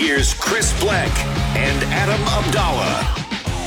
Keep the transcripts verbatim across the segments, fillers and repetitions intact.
Here's Chris Black and Adam Abdallah.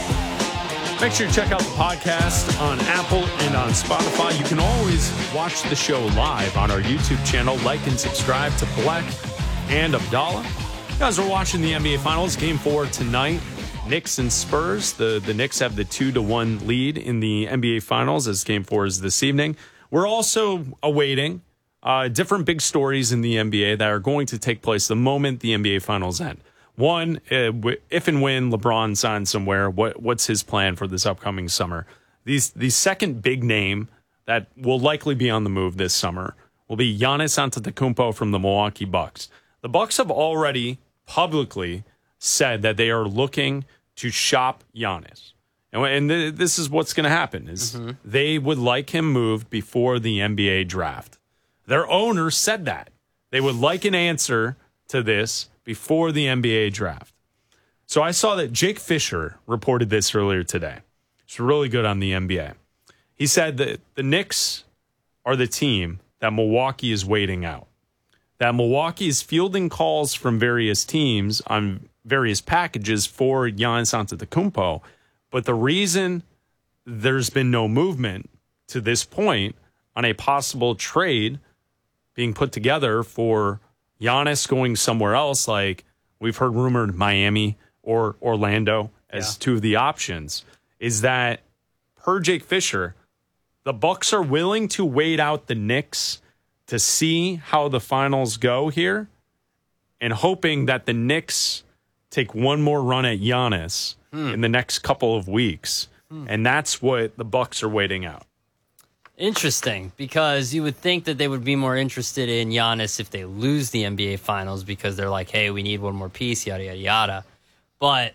Make sure you check out the podcast on Apple and on Spotify. You can always watch the show live on our YouTube channel. Like and subscribe to Black and Abdallah. Guys, we're watching the N B A Finals. Game four tonight. Knicks and Spurs. The, the Knicks have the two to one lead in the N B A Finals as game four is this evening. We're also awaiting uh, different big stories in the N B A that are going to take place the moment the N B A Finals end. One, uh, if and when LeBron signs somewhere, what what's his plan for this upcoming summer? These the second big name that will likely be on the move this summer will be Giannis Antetokounmpo from the Milwaukee Bucks. The Bucks have already publicly said that they are looking to shop Giannis. And, and th- this is what's going to happen is mm-hmm. they would like him moved before the N B A draft. Their owner said that. They would like an answer to this before the N B A draft. So I saw that Jake Fisher reported this earlier today. It's really good on the N B A. He said that the Knicks are the team that Milwaukee is waiting out. That Milwaukee is fielding calls from various teams on various packages for Giannis Antetokounmpo. But the reason there's been no movement to this point on a possible trade being put together for Giannis going somewhere else, like we've heard rumored Miami or Orlando as yeah. two of the options, is that per Jake Fisher, the Bucks are willing to wait out the Knicks to see how the finals go here and hoping that the Knicks take one more run at Giannis hmm. in the next couple of weeks. Hmm. And that's what the Bucks are waiting out. Interesting, because you would think that they would be more interested in Giannis if they lose the N B A Finals because they're like, hey, we need one more piece, yada, yada, yada. But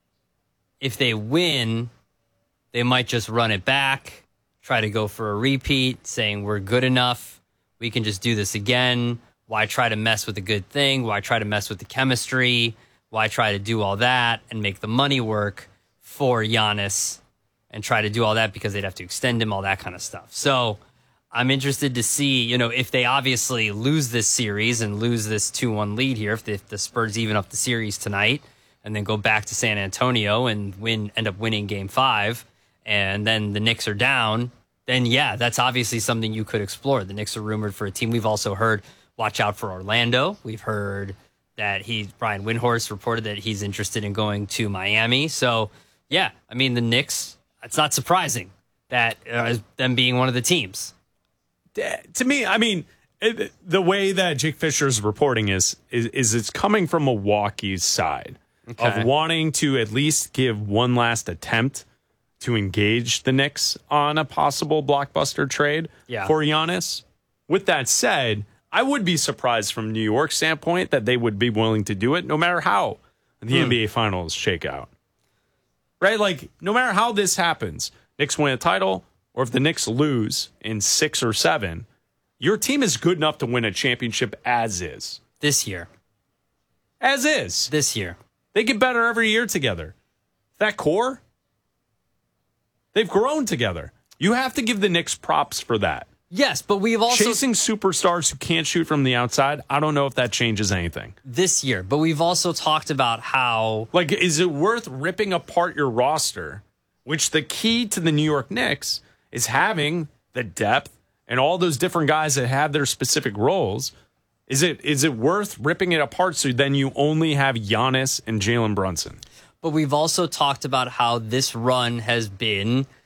if they win, they might just run it back, try to go for a repeat, saying we're good enough. We can just do this again. Why try to mess with a good thing? Why try to mess with the chemistry? Why try to do all that and make the money work for Giannis and try to do all that because they'd have to extend him, all that kind of stuff. So I'm interested to see, you know, if they obviously lose this series and lose this two one lead here, if the, if the Spurs even up the series tonight and then go back to San Antonio and win, end up winning game five, and then the Knicks are down, then yeah, that's obviously something you could explore. The Knicks are rumored for a team. We've also heard, watch out for Orlando. We've heard that he, Brian Windhorst reported that he's interested in going to Miami. So yeah, I mean, the Knicks, it's not surprising that uh, them being one of the teams. To me, I mean, it, the way that Jake Fisher's reporting is, is, is it's coming from Milwaukee's side okay. of wanting to at least give one last attempt to engage the Knicks on a possible blockbuster trade yeah. for Giannis. With that said, I would be surprised from New York's standpoint that they would be willing to do it no matter how the hmm. N B A Finals shake out. Right? Like, no matter how this happens, Knicks win a title, or if the Knicks lose in six or seven, your team is good enough to win a championship as is. This year. As is. This year. They get better every year together. That core, they've grown together. You have to give the Knicks props for that. Yes, but we've also... Chasing superstars who can't shoot from the outside, I don't know if that changes anything. This year, but we've also talked about how... Like, is it worth ripping apart your roster, which the key to the New York Knicks is having the depth and all those different guys that have their specific roles. Is it is it worth ripping it apart so then you only have Giannis and Jalen Brunson? But we've also talked about how this run has been